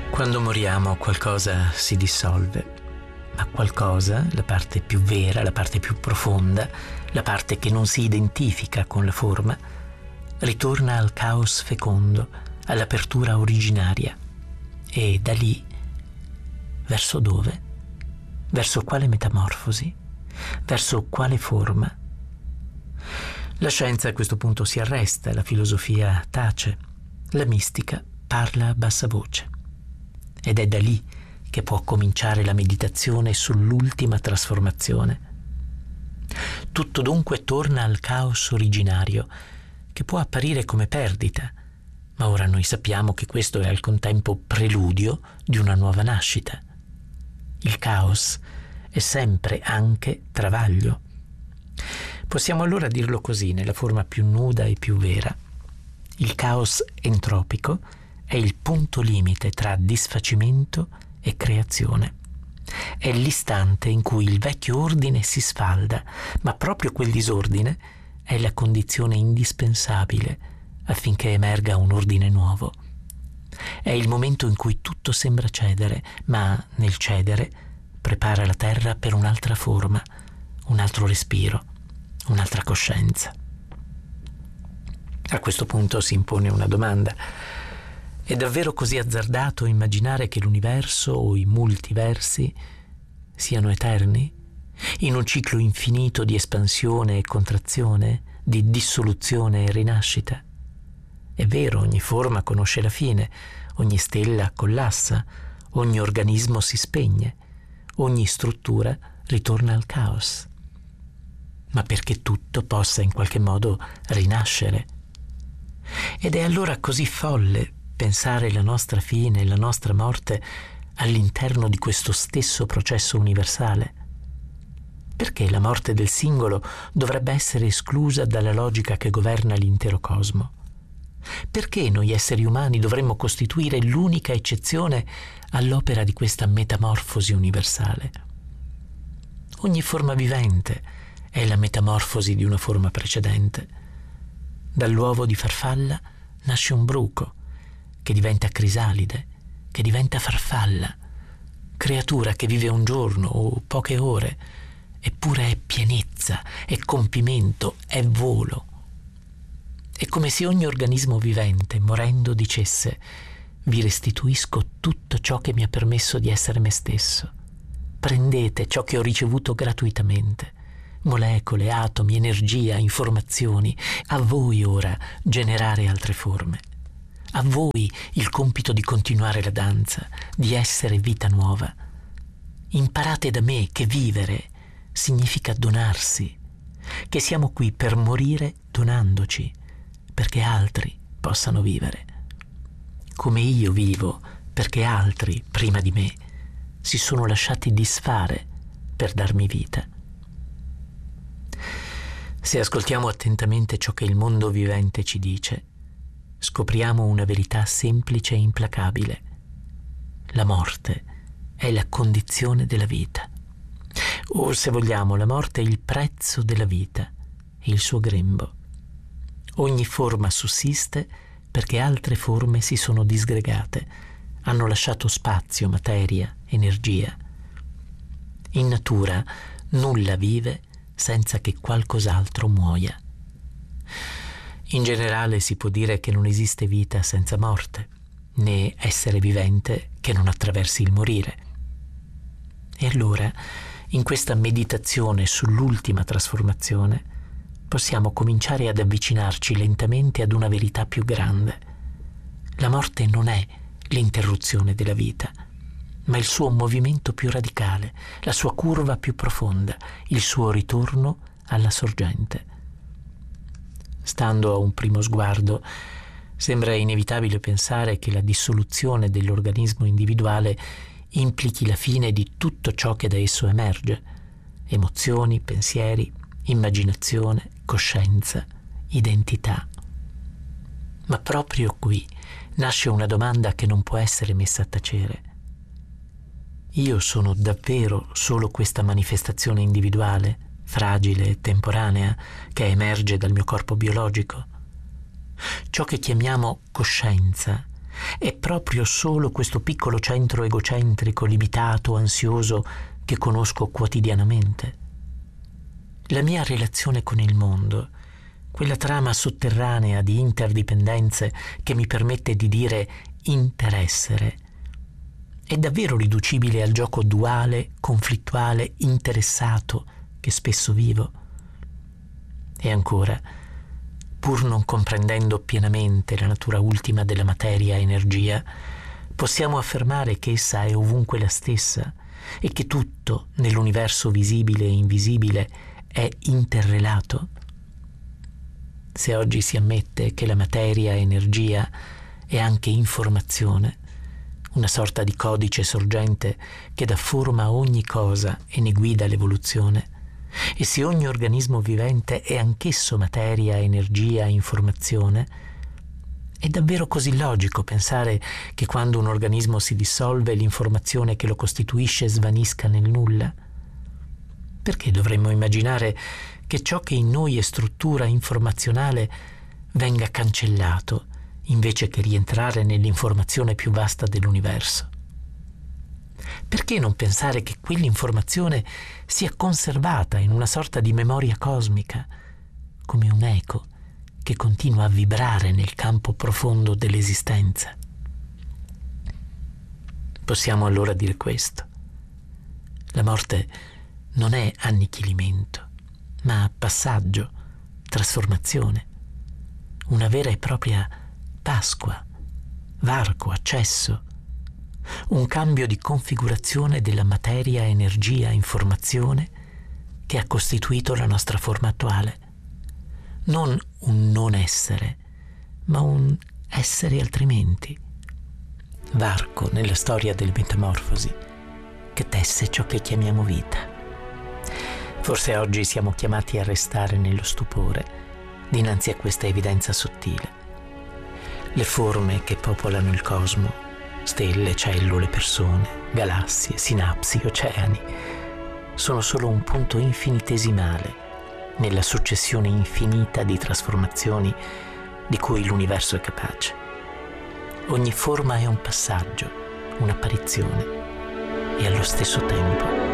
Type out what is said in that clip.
Quando moriamo qualcosa si dissolve, ma qualcosa, la parte più vera, la parte più profonda, la parte che non si identifica con la forma, ritorna al caos fecondo, all'apertura originaria. E da lì, verso dove? Verso quale metamorfosi? Verso quale forma? La scienza a questo punto si arresta, la filosofia tace, la mistica parla a bassa voce. Ed è da lì che può cominciare la meditazione sull'ultima trasformazione. Tutto dunque torna al caos originario, che può apparire come perdita, ma ora noi sappiamo che questo è al contempo preludio di una nuova nascita. Il caos è sempre anche travaglio. Possiamo allora dirlo così, nella forma più nuda e più vera. Il caos entropico è il punto limite tra disfacimento e creazione. È l'istante in cui il vecchio ordine si sfalda, ma proprio quel disordine è la condizione indispensabile affinché emerga un ordine nuovo. È il momento in cui tutto sembra cedere, ma nel cedere prepara la terra per un'altra forma, un altro respiro, un'altra coscienza. A questo punto si impone una domanda. È davvero così azzardato immaginare che l'universo o i multiversi siano eterni? In un ciclo infinito di espansione e contrazione, di dissoluzione e rinascita? È vero, ogni forma conosce la fine, ogni stella collassa, ogni organismo si spegne, ogni struttura ritorna al caos. Ma perché tutto possa in qualche modo rinascere? Ed è allora così folle pensare la nostra fine e la nostra morte all'interno di questo stesso processo universale. Perché la morte del singolo dovrebbe essere esclusa dalla logica che governa l'intero cosmo? Perché noi esseri umani dovremmo costituire l'unica eccezione all'opera di questa metamorfosi universale? Ogni forma vivente è la metamorfosi di una forma precedente. Dall'uovo di farfalla nasce un bruco, che diventa crisalide, che diventa farfalla, creatura che vive un giorno o poche ore, eppure è pienezza, è compimento, è volo. È come se ogni organismo vivente, morendo, dicesse: vi restituisco tutto ciò che mi ha permesso di essere me stesso. Prendete ciò che ho ricevuto gratuitamente. Molecole, atomi, energia, informazioni. A voi ora generare altre forme. A voi il compito di continuare la danza, di essere vita nuova. Imparate da me che vivere significa donarsi, che siamo qui per morire donandoci, perché altri possano vivere. Come io vivo perché altri, prima di me, si sono lasciati disfare per darmi vita. Se ascoltiamo attentamente ciò che il mondo vivente ci dice, scopriamo una verità semplice e implacabile. La morte è la condizione della vita. O, se vogliamo, la morte è il prezzo della vita e il suo grembo. Ogni forma sussiste perché altre forme si sono disgregate, hanno lasciato spazio, materia, energia. In natura nulla vive senza che qualcos'altro muoia. In generale si può dire che non esiste vita senza morte, né essere vivente che non attraversi il morire. E allora, in questa meditazione sull'ultima trasformazione, possiamo cominciare ad avvicinarci lentamente ad una verità più grande. La morte non è l'interruzione della vita, ma il suo movimento più radicale, la sua curva più profonda, il suo ritorno alla sorgente. Stando a un primo sguardo, sembra inevitabile pensare che la dissoluzione dell'organismo individuale implichi la fine di tutto ciò che da esso emerge: emozioni, pensieri, immaginazione, coscienza, identità. Ma proprio qui nasce una domanda che non può essere messa a tacere. Io sono davvero solo questa manifestazione individuale, fragile e temporanea, che emerge dal mio corpo biologico? Ciò che chiamiamo coscienza È proprio solo questo piccolo centro egocentrico, limitato, ansioso, che conosco quotidianamente. La mia relazione con il mondo, quella trama sotterranea di interdipendenze che mi permette di dire interessere, è davvero riducibile al gioco duale, conflittuale, interessato che spesso vivo? E ancora, pur non comprendendo pienamente la natura ultima della materia-energia, possiamo affermare che essa è ovunque la stessa e che tutto nell'universo visibile e invisibile è interrelato? Se oggi si ammette che la materia-energia è anche informazione, una sorta di codice sorgente che dà forma a ogni cosa e ne guida l'evoluzione, e se ogni organismo vivente è anch'esso materia, energia, informazione, è davvero così logico pensare che quando un organismo si dissolve l'informazione che lo costituisce svanisca nel nulla? Perché dovremmo immaginare che ciò che in noi è struttura informazionale venga cancellato invece che rientrare nell'informazione più vasta dell'universo? Perché non pensare che quell'informazione sia conservata in una sorta di memoria cosmica, come un eco che continua a vibrare nel campo profondo dell'esistenza? Possiamo allora dire questo: la morte non è annichilimento, ma passaggio, trasformazione, una vera e propria Pasqua, varco, accesso, un cambio di configurazione della materia, energia, informazione che ha costituito la nostra forma attuale. Non un non essere, ma un essere altrimenti. Varco nella storia del metamorfosi che tesse ciò che chiamiamo vita. Forse oggi siamo chiamati a restare nello stupore dinanzi a questa evidenza sottile. Le forme che popolano il cosmo, stelle, cellule, persone, galassie, sinapsi, oceani, sono solo un punto infinitesimale nella successione infinita di trasformazioni di cui l'universo è capace. Ogni forma è un passaggio, un'apparizione e allo stesso tempo